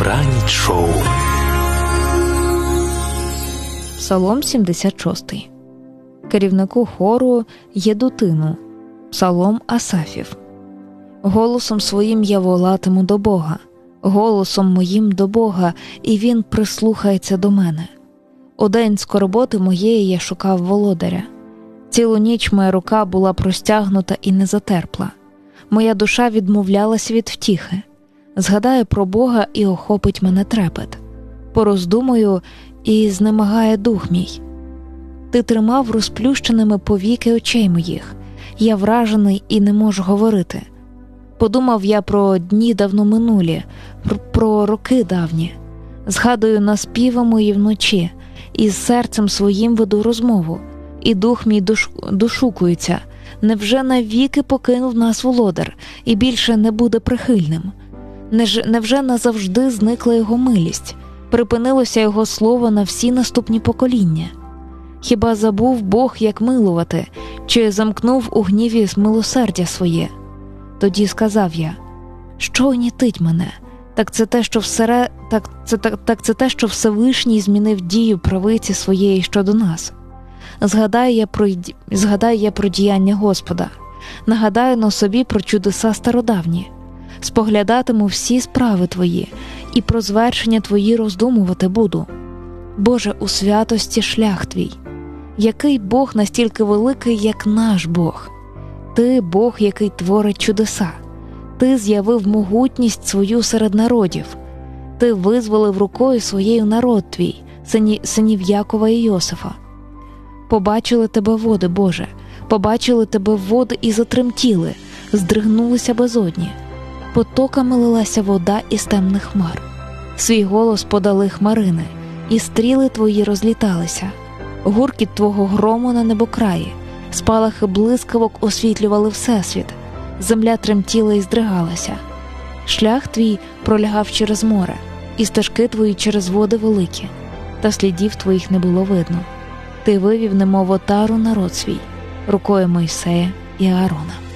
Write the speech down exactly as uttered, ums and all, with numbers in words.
Собраніч шоу. Псалом сімдесят шостий. Керівнику хору Єдутину. Псалом Асафів. Голосом своїм я волатиму до Бога, голосом моїм до Бога, і Він прислухається до мене. У день скорботи моєї я шукав володаря. Цілу ніч моя рука була простягнута і не затерпла. Моя душа відмовлялась від втіхи. Згадаю про Бога, і охопить мене трепет. Пороздумую, і знемагає дух мій. Ти тримав розплющеними повіки очей моїх. Я вражений і не можу говорити. Подумав я про дні давно минулі, про, про роки давні. Згадую наспіви мої вночі, і з серцем своїм веду розмову. І дух мій душ, дошукується. Невже навіки покинув нас володар, і більше не буде прихильним? Невже назавжди зникла його милість? Припинилося його слово на всі наступні покоління? Хіба забув Бог, як милувати, чи замкнув у гніві милосердя своє? Тоді сказав я: що онітить мене? Так це те, що всере... так, це, так, так це те, що Всевишній змінив дію правиці своєї щодо нас. Згадаю я про, згадаю я про діяння Господа, нагадаю на собі про чудеса стародавні. Споглядатиму всі справи Твої, і про звершення Твої роздумувати буду. Боже, у святості шлях Твій. Який Бог настільки великий, як наш Бог? Ти – Бог, який творить чудеса. Ти з'явив могутність свою серед народів. Ти визволив рукою своєю народ Твій, сині, синів Якова і Йосифа. Побачили Тебе води, Боже, побачили Тебе води і затремтіли, здригнулися безодні. Потоками лилася вода із темних хмар. Свій голос подали хмарини, і стріли Твої розліталися. Гуркіт Твого грому на небокраї, спалахи блискавок освітлювали всесвіт. Земля тремтіла і здригалася. Шлях Твій пролягав через море, і стежки Твої через води великі, та слідів Твоїх не було видно. Ти вивів немов отару народ свій, рукою Мойсея і Аарона.